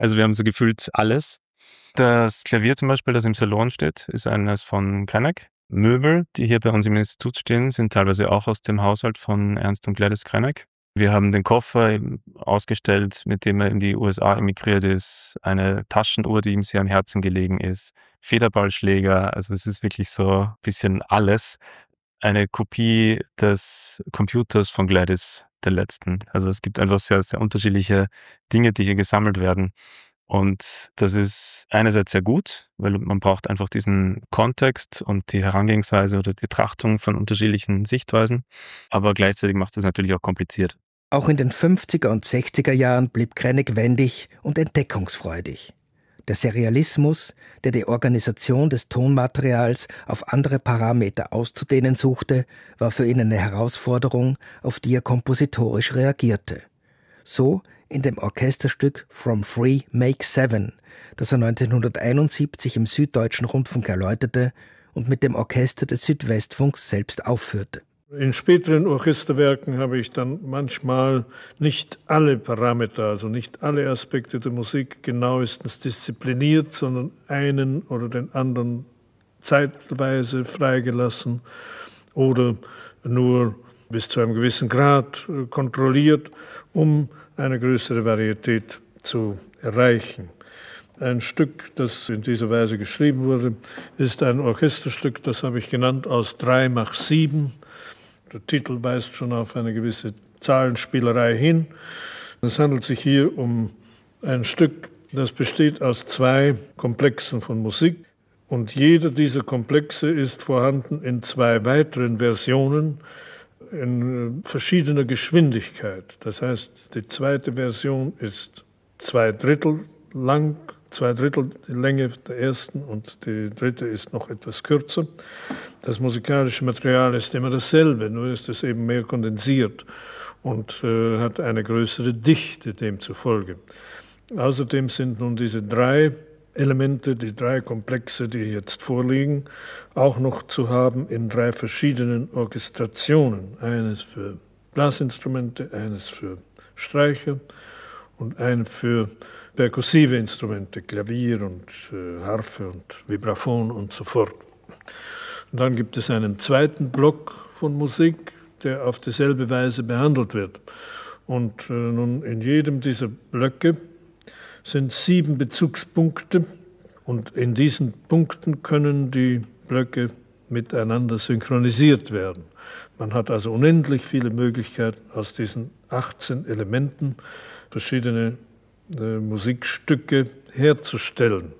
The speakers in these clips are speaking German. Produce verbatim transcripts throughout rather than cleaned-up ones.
Also wir haben so gefühlt alles. Das Klavier zum Beispiel, das im Salon steht, ist eines von Krenek. Möbel, die hier bei uns im Institut stehen, sind teilweise auch aus dem Haushalt von Ernst und Gladys Krenek. Wir haben den Koffer ausgestellt, mit dem er in die U S A emigriert ist, eine Taschenuhr, die ihm sehr am Herzen gelegen ist, Federballschläger, also es ist wirklich so ein bisschen alles. Eine Kopie des Computers von Gladys, der letzten. Also es gibt einfach sehr, sehr unterschiedliche Dinge, die hier gesammelt werden. Und das ist einerseits sehr gut, weil man braucht einfach diesen Kontext und die Herangehensweise oder die Betrachtung von unterschiedlichen Sichtweisen. Aber gleichzeitig macht es natürlich auch kompliziert. Auch in den fünfziger und sechziger Jahren blieb Krenek wendig und entdeckungsfreudig. Der Serialismus, der die Organisation des Tonmaterials auf andere Parameter auszudehnen suchte, war für ihn eine Herausforderung, auf die er kompositorisch reagierte. So in dem Orchesterstück From Three Make Seven, das er neunzehnhunderteinundsiebzig im Süddeutschen Rundfunk erläuterte und mit dem Orchester des Südwestfunks selbst aufführte. In späteren Orchesterwerken habe ich dann manchmal nicht alle Parameter, also nicht alle Aspekte der Musik genauestens diszipliniert, sondern einen oder den anderen zeitweise freigelassen oder nur bis zu einem gewissen Grad kontrolliert, um eine größere Varietät zu erreichen. Ein Stück, das in dieser Weise geschrieben wurde, ist ein Orchesterstück, das habe ich genannt, aus drei mach sieben. Der Titel weist schon auf eine gewisse Zahlenspielerei hin. Es handelt sich hier um ein Stück, das besteht aus zwei Komplexen von Musik. Und jeder dieser Komplexe ist vorhanden in zwei weiteren Versionen in verschiedener Geschwindigkeit. Das heißt, die zweite Version ist zwei Drittel lang, zwei Drittel die Länge der ersten und die dritte ist noch etwas kürzer. Das musikalische Material ist immer dasselbe, nur ist es eben mehr kondensiert und äh, hat eine größere Dichte demzufolge. Außerdem sind nun diese drei Elemente, die drei Komplexe, die jetzt vorliegen, auch noch zu haben in drei verschiedenen Orchestrationen. Eines für Blasinstrumente, eines für Streicher und ein für perkussive Instrumente, Klavier und äh, Harfe und Vibraphon und so fort. Und dann gibt es einen zweiten Block von Musik, der auf dieselbe Weise behandelt wird. Und äh, nun in jedem dieser Blöcke sind sieben Bezugspunkte und in diesen Punkten können die Blöcke miteinander synchronisiert werden. Man hat also unendlich viele Möglichkeiten, aus diesen achtzehn Elementen verschiedene äh, Musikstücke herzustellen.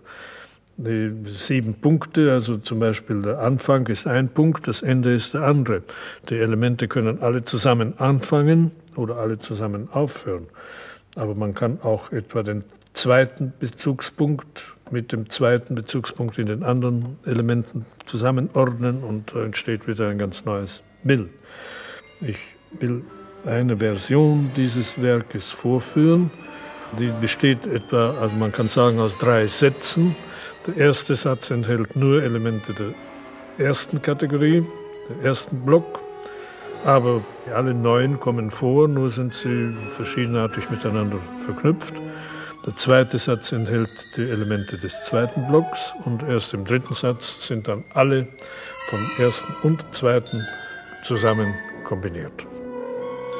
Die sieben Punkte, also zum Beispiel der Anfang ist ein Punkt, das Ende ist der andere. Die Elemente können alle zusammen anfangen oder alle zusammen aufhören. Aber man kann auch etwa den zweiten Bezugspunkt mit dem zweiten Bezugspunkt in den anderen Elementen zusammenordnen und da entsteht wieder ein ganz neues Bild. Ich will eine Version dieses Werkes vorführen. Die besteht etwa, also man kann sagen, aus drei Sätzen. Der erste Satz enthält nur Elemente der ersten Kategorie, der ersten Block. Aber alle neun kommen vor, nur sind sie verschiedenartig miteinander verknüpft. Der zweite Satz enthält die Elemente des zweiten Blocks und erst im dritten Satz sind dann alle vom ersten und zweiten zusammen kombiniert.